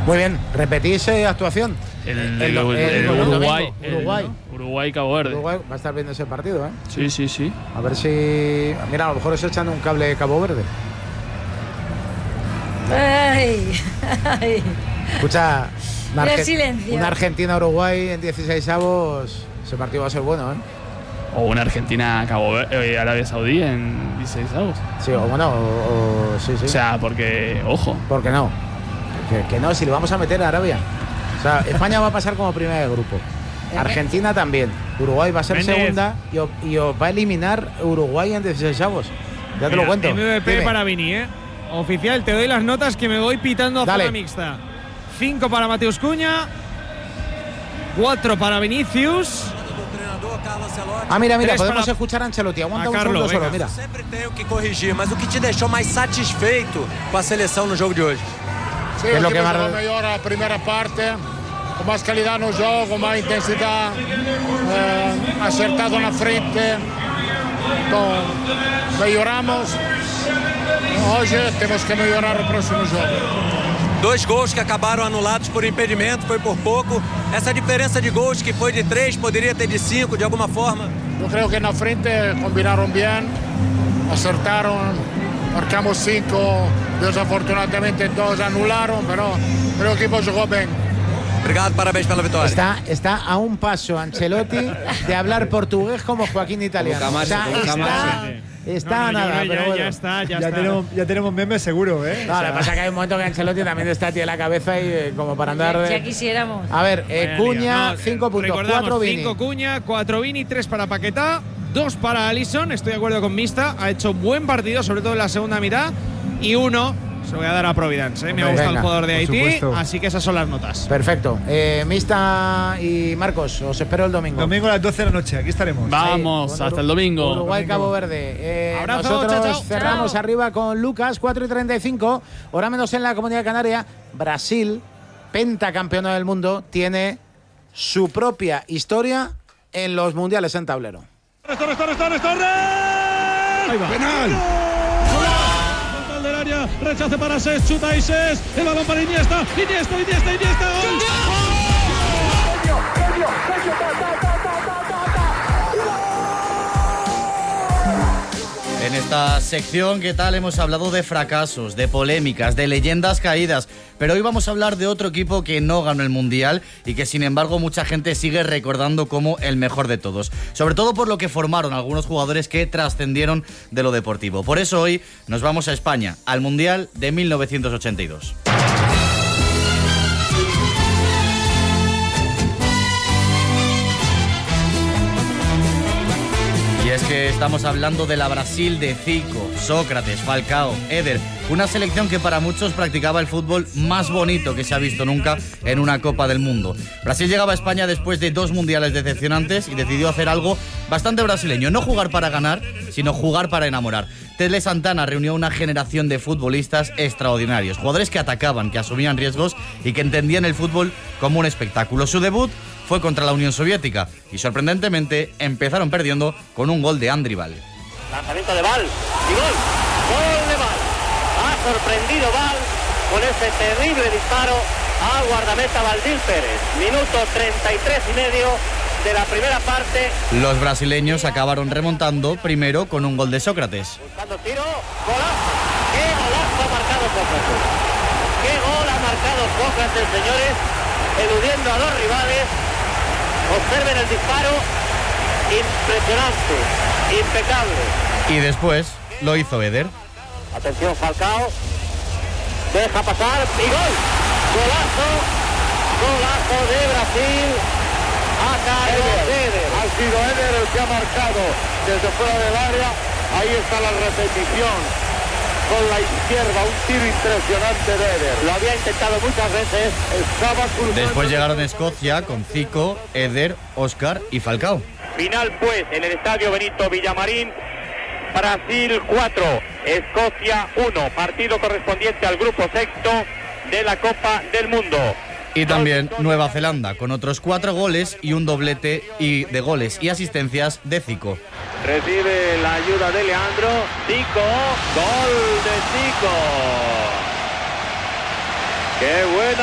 Muy bien, repetís actuación. El Uruguay-Cabo Verde. Uruguay va a estar viendo ese partido, ¿eh? Sí. A ver si... Mira, a lo mejor os echan un cable de Cabo Verde. Ay. Escucha, una Argentina-Uruguay en 16avos, ese partido va a ser bueno, ¿eh? O una Argentina-Arabia Saudí en 16avos. Sí, o bueno, sí. O sea, porque, ojo. ¿Por qué no? Que no, si le vamos a meter a Arabia. O sea, España va a pasar como primera de grupo. Argentina también. Uruguay va a ser segunda y os va a eliminar Uruguay en 16avos. Ya te lo cuento. MVP Dime. para Vini, ¿eh? Oficial, te doy las notas que me voy pitando a zona mixta. 5 para Mateus Cunha, 4 para Vinicius. Mira, podemos escuchar a Ancelotti. Aguanta un segundo solo, mira. Sempre tenho que corrigir, mas o que te deixou mais satisfeito com a seleção no jogo de hoje? Sí, es lo que más mejor la primera parte, con más calidad no juego, con más intensidad, acertado en la frente. Mejoramos. Hoy tenemos que mejorar el próximo juego. 2 gols que acabaram anulados por impedimento, foi por pouco. Essa diferença de gols que foi de 3, poderia ter de 5 de alguma forma. Yo creo que en la frente combinaron bien, acertaron, marcamos 5, desafortunadamente 2 anularon, pero el equipo jugó bien. Obrigado, parabéns pela vitória. Está a un paso Ancelotti de hablar portugués como Joaquín italiano. Está nada, pero bueno. Ya tenemos memes seguro, ¿eh? No, lo que pasa es que hay un momento que Ancelotti también está tiene la cabeza y como para andar. Ya quisiéramos. A ver, Cunha, 5 puntos, 4 Vini. 5 Cunha, 4 Vini, 3 para Paquetá, 2 para Alisson. Estoy de acuerdo con Mista. Ha hecho buen partido, sobre todo en la segunda mitad. Y 1 se lo voy a dar a Providence, ¿eh? Me ha gustado el jugador de Haití, supuesto. así que esas son las notas. Perfecto. Mista y Marcos, os espero el domingo. Domingo a las 12 de la noche, aquí estaremos. Vamos, hasta el domingo. Uruguay-Cabo Verde. Abrazo, nosotros chao. cerramos arriba con Lucas, 4:35. Hora menos en la Comunidad Canaria. Brasil, pentacampeona del mundo, tiene su propia historia en los mundiales en tablero. ¡Torres! ¡Penal! Del área, rechace para Ses, chuta y Ses, el balón para Iniesta, ¡gol! En esta sección, ¿qué tal? Hemos hablado de fracasos, de polémicas, de leyendas caídas, pero hoy vamos a hablar de otro equipo que no ganó el Mundial y que sin embargo mucha gente sigue recordando como el mejor de todos, sobre todo por lo que formaron algunos jugadores que trascendieron de lo deportivo. Por eso hoy nos vamos a España, al Mundial de 1982. Y es que estamos hablando de la Brasil de Zico, Sócrates, Falcao, Éder, una selección que para muchos practicaba el fútbol más bonito que se ha visto nunca en una Copa del Mundo. Brasil llegaba a España después de 2 mundiales decepcionantes y decidió hacer algo bastante brasileño, no jugar para ganar, sino jugar para enamorar. Tele Santana reunió una generación de futbolistas extraordinarios, jugadores que atacaban, que asumían riesgos y que entendían el fútbol como un espectáculo. Su debut fue contra la Unión Soviética y sorprendentemente empezaron perdiendo con un gol de Andri Val. Lanzamiento de Val y gol. Gol de Val. Ha sorprendido Val con ese terrible disparo al guardameta Valdil Pérez. Minuto 33,5 de la primera parte. Los brasileños acabaron remontando primero con un gol de Sócrates. Buscando tiro, golazo. ¡Qué golazo ha marcado Sócrates! ¡Qué gol ha marcado Sócrates, señores! Eludiendo a 2 rivales. Observen el disparo, impresionante, impecable. Y después lo hizo Éder. Atención Falcao, deja pasar y gol. Golazo de Brasil. A cargo de Éder. Ha sido Éder el que ha marcado desde fuera del área. Ahí está la repetición. Con la izquierda, un tiro impresionante de Éder. Lo había intentado muchas veces. Estaba cruzando. Después llegaron Escocia con Zico, Éder, Óscar y Falcao. Final pues en el estadio Benito Villamarín. Brasil 4, Escocia 1. Partido correspondiente al grupo sexto de la Copa del Mundo. Y también Nueva Zelanda, con otros 4 goles y un doblete de goles y asistencias de Zico. Recibe la ayuda de Leandro. Zico, gol de Zico. ¡Qué buena